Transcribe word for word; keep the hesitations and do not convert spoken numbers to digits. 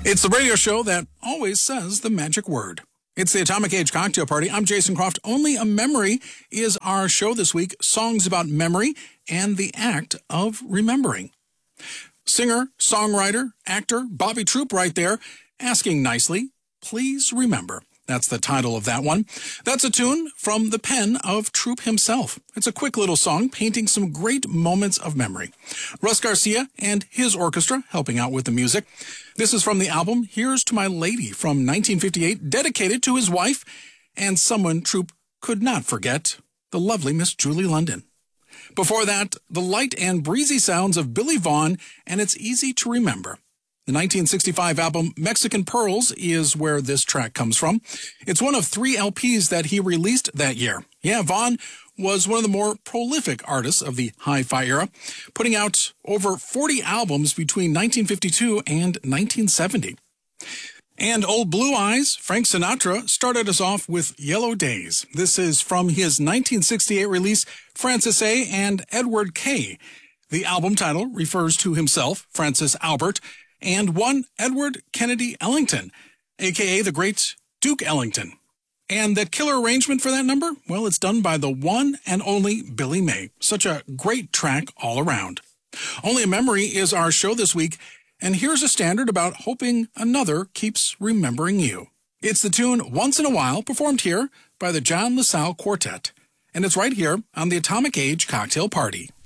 It's the radio show that always says the magic word. It's the Atomic Age Cocktail Party. I'm Jason Croft. Only a Memory is our show this week. Songs about memory and the act of remembering. Singer, songwriter, actor Bobby Troup right there, asking nicely, please remember. That's the title of that one. That's a tune from the pen of Troup himself. It's a quick little song painting some great moments of memory. Russ Garcia and his orchestra helping out with the music. This is from the album Here's to My Lady from nineteen fifty-eight, dedicated to his wife and someone Troup could not forget, the lovely Miss Julie London. Before that, the light and breezy sounds of Billy Vaughn and It's Easy to Remember. The nineteen sixty-five album Mexican Pearls is where this track comes from. It's one of three L Ps that he released that year. Yeah, Vaughn was one of the more prolific artists of the hi-fi era, putting out over forty albums between nineteen fifty-two and nineteen seventy. And Old Blue Eyes, Frank Sinatra, started us off with Yellow Days. This is from his nineteen sixty-eight release, Francis A. and Edward K. The album title refers to himself, Francis Albert, and one Edward Kennedy Ellington, a k a the great Duke Ellington. And the killer arrangement for that number? Well, it's done by the one and only Billy May. Such a great track all around. Only a Memory is our show this week, and here's a standard about hoping another keeps remembering you. It's the tune Once in a While, performed here by the John LaSalle Quartet. And it's right here on the Atomic Age Cocktail Party.